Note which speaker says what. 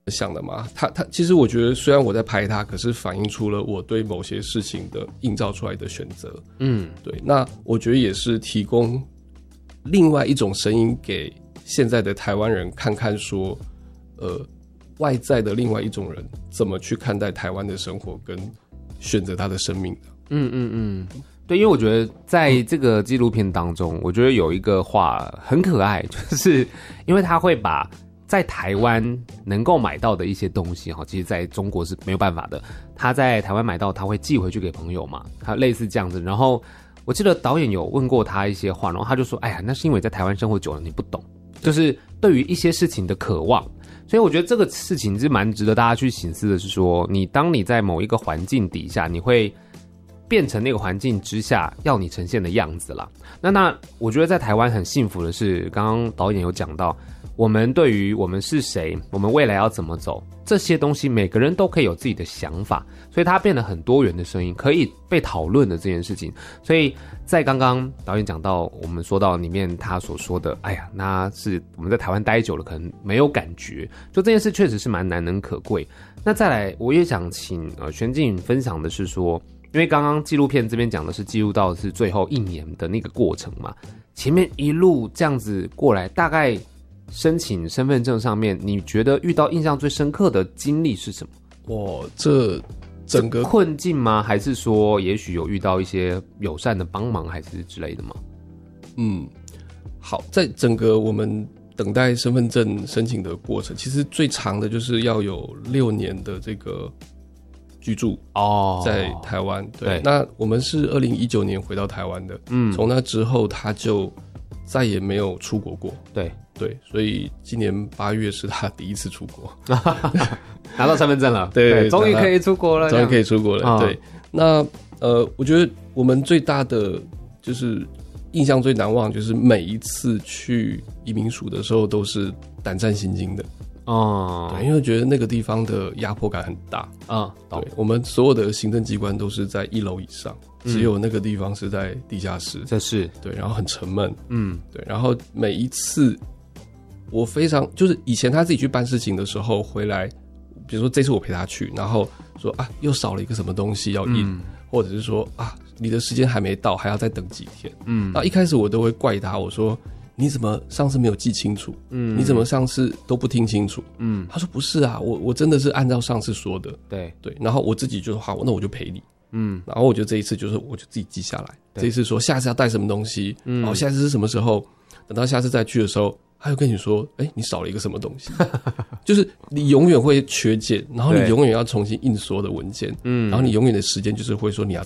Speaker 1: 想的嘛。他其实我觉得，虽然我在拍他，可是反映出了我对某些事情的映照出来的选择。对。那我觉得也是提供另外一种声音给现在的台湾人看看说，外在的另外一种人怎么去看待台湾的生活跟选择他的生命的。
Speaker 2: 对，因为我觉得在这个纪录片当中，我觉得有一个话很可爱，就是因为他会把在台湾能够买到的一些东西，其实在中国是没有办法的。他在台湾买到，他会寄回去给朋友嘛，他类似这样子。然后我记得导演有问过他一些话，然后他就说：“哎呀，那是因为在台湾生活久了，你不懂，就是对于一些事情的渴望。”所以我觉得这个事情是蛮值得大家去省思的，是说当你在某一个环境底下，你会变成那个环境之下要你呈现的样子啦。那我觉得在台湾很幸福的是，刚刚导演有讲到，我们对于我们是谁，我们未来要怎么走，这些东西每个人都可以有自己的想法，所以它变得很多元的声音，可以被讨论的这件事情。所以在刚刚导演讲到，我们说到里面他所说的，哎呀，那是我们在台湾待久了，可能没有感觉，就这件事确实是蛮难能可贵。那再来，我也想请玄静分享的是说，因为刚刚纪录片这边讲的是记录到的是最后1年的那个过程嘛，前面一路这样子过来，大概申请身份证上面，你觉得遇到印象最深刻的经历是什么？
Speaker 1: 这整个
Speaker 2: 困境吗？还是说也许有遇到一些友善的帮忙，还是之类的吗？
Speaker 1: 好，在整个我们等待身份证申请的过程，其实最长的就是要有6年的这个居住在台湾。对，那我们是2019年回到台湾的，从那之后他就再也没有出国过。对，所以今年8月是他第一次出国，
Speaker 2: 拿到身份证了，
Speaker 1: 对，
Speaker 2: 终于可以出国了，
Speaker 1: 终于可以出国了。对，那我觉得我们最大的就是印象最难忘，就是每一次去移民署的时候都是胆战心惊的。对，因为觉得那个地方的压迫感很大。对，我们所有的行政机关都是在1楼以上，只有那个地方是在地下室。
Speaker 2: 这是
Speaker 1: 对，然后很沉闷。对，然后每一次我非常就是以前他自己去办事情的时候回来，比如说这次我陪他去，然后说又少了一个什么东西要印，或者是说你的时间还没到，还要再等几天。那一开始我都会怪他，我说你怎么上次没有记清楚？你怎么上次都不听清楚？他说不是啊，我真的是按照上次说的。对，然后我自己就说好，那我就陪你。然后我就这一次就是我就自己记下来，这一次说下次要带什么东西，下次是什么时候，等到下次再去的时候，他又跟你说，你少了一个什么东西，就是你永远会缺件，然后你永远要重新印所有的文件，然后你永远的时间就是会说你要